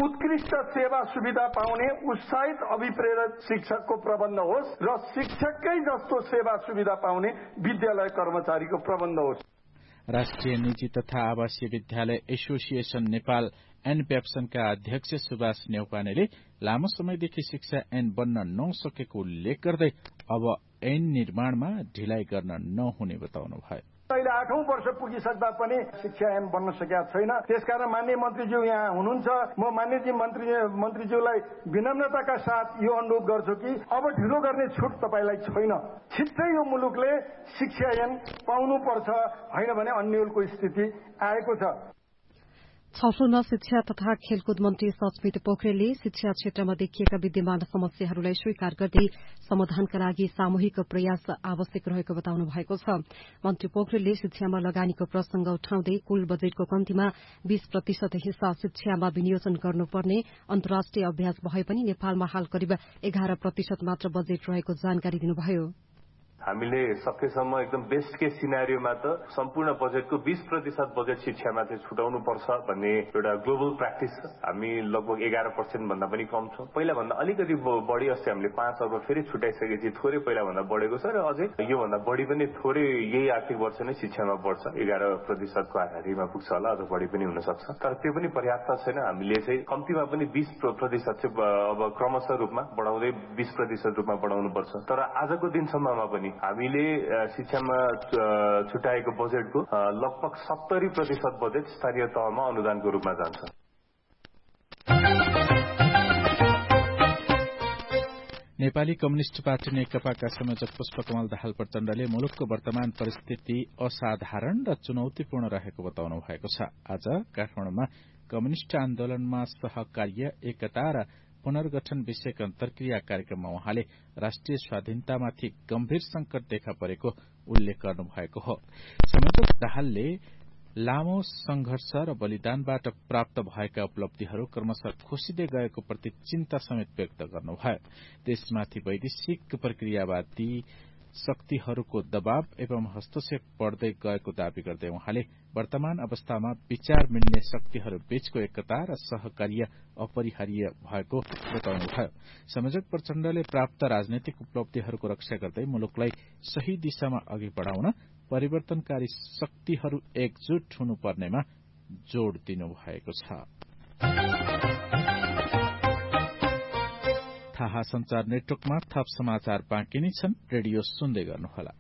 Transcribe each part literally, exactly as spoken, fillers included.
उत्कृष्ट सेवा सुविधा पाउने उत्साहित अभिप्रेरित शिक्षकको प्रबन्ध होस् र शिक्षककै जस्तो सेवा सुविधा पाउने विद्यालय कर्मचारीको प्रबन्ध होस्। राष्ट्रिय निजी तथा आवासीय विद्यालय एसोसिएशन नेपाल एनपेप्सनका अध्यक्ष सुभाष न्यौपानेले लामो समयदेखि शिक्षा ऐन बन्न नसकेको उल्लेख गर्दै अब ऐन निर्माणमा ढिलाइ गर्न नहुने बताउनुभयो। अहिले आठौं वर्ष पुगिसक्दा पनि शिक्षा ऐन बन्न सकेका छैन। त्यसकारण माननीय मन्त्रीज्यू यहाँ हुनुहुन्छ, म माननीय मन्त्री मन्त्रीज्यूलाई विनम्रताका साथ यो अनुरोध गर्छु कि अब ढिलो गर्ने छुट तपाईलाई छैन। छिट्टै यो मुलुकले शिक्षा ऐन पाउनुपर्छ, होइन भने अन्यलको स्थिति आएको छ। छलफलमा शिक्षा तथा खेलकुद मन्त्री सचमित पोखरेलले शिक्षा क्षेत्रमा देखिएका विद्यमान समस्याहरूलाई स्वीकार गर्दै समाधानका लागि सामूहिक प्रयास आवश्यक रहेको बताउनु भएको छ। मन्त्री पोखरेलले शिक्षामा लगानीको प्रसंग उठाउँदै कुल बजेटको कम्तीमा बीस प्रतिशत हिस्सा शिक्षामा विनियोजन गर्नुपर्ने अन्तर्राष्ट्रिय अभ्यास भए पनि नेपालमा हाल करिब एघार प्रतिशत मात्र बजेट रहेको जानकारी दिनुभयो। हामीले सकेसम्म एकदम बेस्ट केस सिनारियोमा त सम्पूर्ण बजेटको बीस प्रतिशत बजेट शिक्षामा चाहिँ छुटाउनु पर्छ भन्ने एउटा ग्लोबल प्र्याक्टिस छ। हामी लगभग एघार पर्सेन्ट भन्दा पनि कम छौं। पहिला भन्दा अलिकति बढी अस्ति हामीले पाँच अर्ब फेरि छुटाइसकेपछि थोरै पहिला भन्दा बढेको छ र अझै यो भन्दा बढी पनि थोरै यही आर्थिक वर्ष नै शिक्षामा बढ्छ। एघार प्रतिशतको हाराहारीमा पुग्छ होला, अझ बढी पनि हुन सक्छ। तर त्यो पनि पर्याप्त छैन। हामीले चाहिँ कम्तीमा पनि बीस प्रतिशत चाहिँ अब क्रमशः रूपमा बढाउँदै बीस प्रतिशत रूपमा बढाउनु पर्छ। तर आजको दिनसम्ममा पनि हामीले शिक्षामा छुटाएको बजेटको लगभग सत्तरी प्रतिशत बजेट स्थानीय तहमा अनुदानको रूपमा जान्छ। नेपाली कम्युनिष्ट पार्टी नेकपाका संयोजक पुष्पकमल दाहाल प्रचण्डले मुलुकको वर्तमान परिस्थिति असाधारण र चुनौतीपूर्ण रहेको बताउनु भएको छ। आज काठमाडौँमा कम्युनिष्ट आन्दोलनमा सहकार्य, एकता र पुनर्गठन विषयक अन्तर्क्रिया कार्यक्रममा उहाँले राष्ट्रिय स्वाधीनतामाथि गम्भीर संकट देखा परेको उल्लेख गर्नुभएको हो। संयोजक दाहालले लामो संघर्ष र बलिदानबाट प्राप्त भएका उपलब्धिहरू क्रमशः खोसिँदै गएको प्रति चिन्ता समेत व्यक्त गर्नुभयो। त्यसमाथि वैदेशिक प्रक्रियावादी शक्तिहरूको दबाव एवं हस्तक्षेप बढ़दै गएको दावी गर्दै उहाँले वर्तमान अवस्थामा विचार मिल्ने शक्तिहरू बीचको एकता र सहकार्य अपरिहार्य भएको बताउनुभयो। संयोजक प्रचण्डले प्राप्त राजनैतिक उपलब्धिहरूको रक्षा गर्दै मुलुकलाई सही दिशामा अघि बढ़ाउन परिवर्तनकारी शक्तिहरू एकजुट हुनुपर्नेमा जोड़ दिनुभएको छ। थाहा संचार नेटवर्कमा थप समाचार बाँकी नै छन्। रेडियो सुन्दै गर्नुहोला।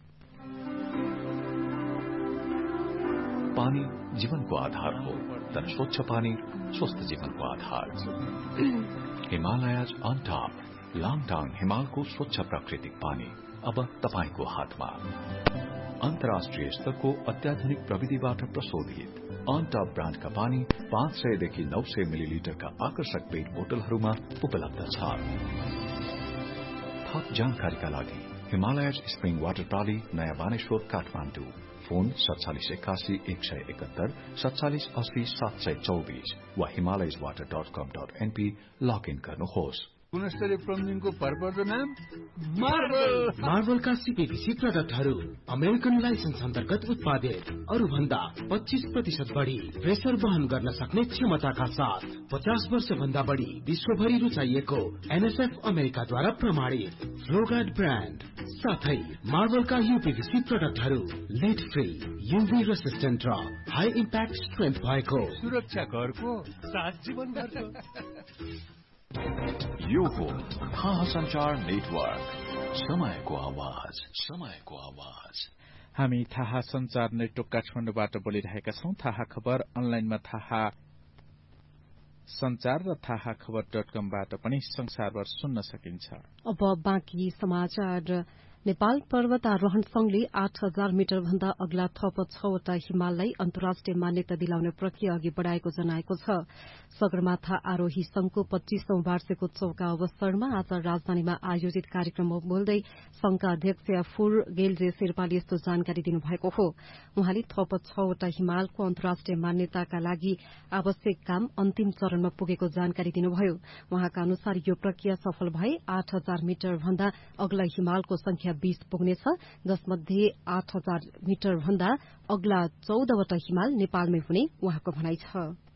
पानी जीवनको आधार हो, तर स्वच्छ पानी स्वस्थ जीवनको आधार। हिमालयज अन टप, लाङटाङ हिमालको स्वच्छ प्राकृतिक पानी अब तपाईको हातमा। अन्तर्राष्ट्रिय स्तरको अत्याधुनिक प्रविधिबाट प्रशोधित अन टप ब्रान्डका पानी पाँच सयदेखि नौ सय मिलिलिटरका आकर्षक पेट बोतलहरूमा उपलब्ध छ। थप जानकारीका लागि हिमालयज स्प्रिङ वाटर प्राली, नयाँ बानेश्वर, काठमाडौँ। फोन सत्तालिस एकासी एक सय एकहत्तर सत्तालिस अस्सी सात सय चौबिस वा हिमालयज वाटर डट कम डट एनपी लगइन गर्नुहोस्। गुणस्तरीय प्लम्बिङको भरपर्दो नाम मार्बल। मार्बलका सीपीभीसी प्रडक्टहरू अमेरिकन लाइसेन्स अन्तर्गत उत्पादित, अरू भन्दा पच्चीस प्रतिशत बढ़ी प्रेसर वहन गर्न सक्ने क्षमताका साथ पचास वर्ष भन्दा बढ़ी विश्वभरि रुचाइएको एनएसएफ अमेरिकाद्वारा प्रमाणित फ्लोगार्ड ब्रान्ड साथै मार्बलका यूपीभीसी प्रडक्टहरू लेड फ्री, यूभी रेसिस्टेन्ट र हाई इम्प्याक्ट स्ट्रेन्थ भएको सुरक्षा घरको साथ जीवन घरको। यो हो थाहा संचार नेटवर्क, समयको आवाज, समयको आवाज। हामी थाहा संचार नेटवर्क काठमाडौँबाट बोलिरहेका छौं। थाहा खबर अनलाइनमा थाहा संचार र थाहा खबर डट कमबाट पनि संसारभर सुन्न सकिन्छ। अब बाँकी समाचार। नेपाल पर्वतारोहण संघले आठ हजार मिटर भन्दा अग्ला थप छवटा हिमाललाई अन्तर्राष्ट्रिय मान्यता दिलाउने प्रक्रिया अघि बढ़ाएको जनाएको छ। सगरमाथा आरोही संघको पच्चीसौं वार्षिकोत्सवका अवसरमा आज राजधानीमा आयोजित कार्यक्रममा बोल्दै संघका अध्यक्ष फुर गेलजे शेर्पाले यस्तो जानकारी दिनुभएको हो। उहाँले थप छवटा हिमालको अन्तर्राष्ट्रिय मान्यताका लागि आवश्यक काम अन्तिम चरणमा पुगेको जानकारी दिनुभयो। उहाँका अनुसार यो प्रक्रिया सफल भए आठ हजार मिटर भन्दा अग्ला हिमालको संख्या बीस पुग्नेछ, जसमध्ये आठ हजार मिटर भन्दा अग्ला चौधवटा हिमाल नेपालमै हुने उहाँको भनाइ छ।